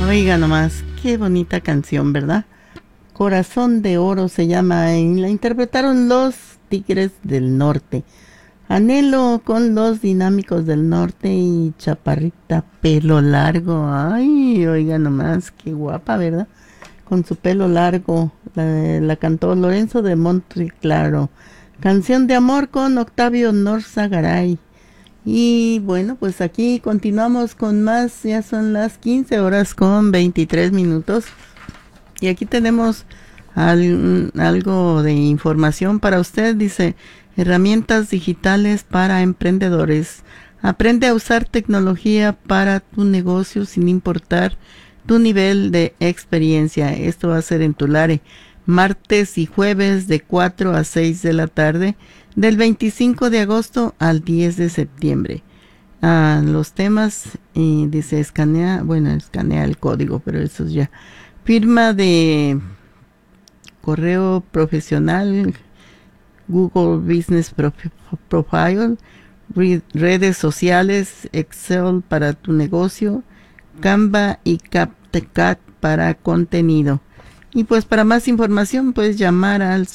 Oiga nomás, qué bonita canción, ¿verdad? Corazón de Oro se llama y la interpretaron los Tigres del Norte. Anhelo con los Dinámicos del Norte y Chaparrita Pelo Largo. Ay, oiga nomás, qué guapa, ¿verdad? Con su pelo largo, la cantó Lorenzo de Monteclaro. Canción de amor con Octavio Norzagaray. Y bueno, pues aquí continuamos con más, ya son las 15 horas con 23 minutos. Y aquí tenemos algo de información para usted, dice, herramientas digitales para emprendedores. Aprende a usar tecnología para tu negocio sin importar tu nivel de experiencia. Esto va a ser en Tulare, martes y jueves de 4 a 6 de la tarde, del 25 de agosto al 10 de septiembre. Los temas, dice, escanea el código, pero eso es ya. Firma de correo profesional, Google Business Profile, redes sociales, Excel para tu negocio, Canva y CapCut para contenido. Y pues para más información puedes llamar al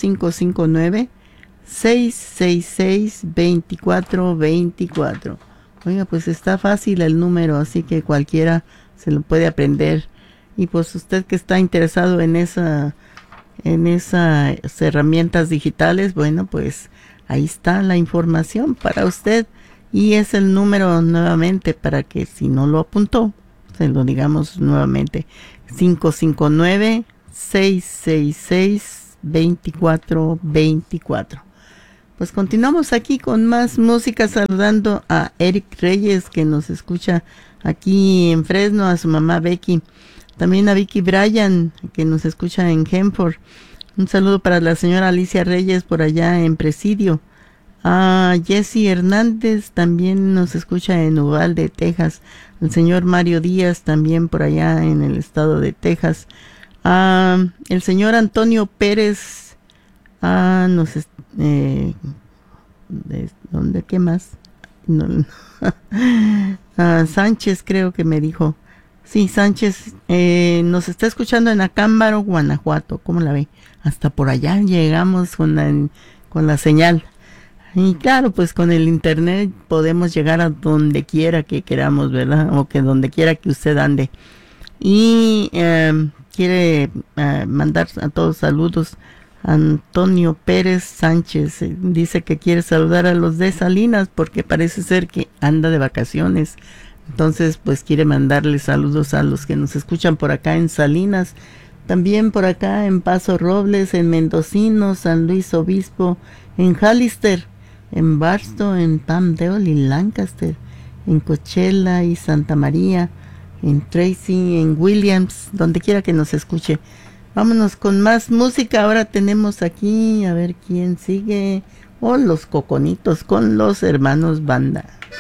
559-666-2424. Oiga, pues está fácil el número, así que cualquiera se lo puede aprender. Y pues usted que está interesado en esas herramientas digitales, bueno, pues ahí está la información para usted. Y es el número nuevamente para que si no lo apuntó, se lo digamos nuevamente. 559-666-2424. Pues continuamos aquí con más música, saludando a Eric Reyes, que nos escucha aquí en Fresno, a su mamá Becky, también a Vicky Bryan, que nos escucha en Hanford. Un saludo para la señora Alicia Reyes por allá en Presidio. A Jesse Hernández también nos escucha en Uvalde, Texas. El señor Mario Díaz también por allá en el estado de Texas. El señor Antonio Pérez, ¿dónde? ¿Qué más? No, Sánchez creo que me dijo. Sí, Sánchez nos está escuchando en Acámbaro, Guanajuato. ¿Cómo la ve? Hasta por allá llegamos con la señal. Y claro, pues con el internet podemos llegar a donde quiera que queramos, ¿verdad? O que donde quiera que usted ande. Y quiere mandar a todos saludos. Antonio Pérez Sánchez dice que quiere saludar a los de Salinas porque parece ser que anda de vacaciones. Entonces, pues quiere mandarle saludos a los que nos escuchan por acá en Salinas. También por acá en Paso Robles, en Mendocino, San Luis Obispo, en Hollister, en Barstow, en Palmdale y Lancaster, en Coachella y Santa María, en Tracy, en Williams, donde quiera que nos escuche. Vámonos con más música. Ahora tenemos aquí, a ver quién sigue. Los Coconitos con los hermanos Banda.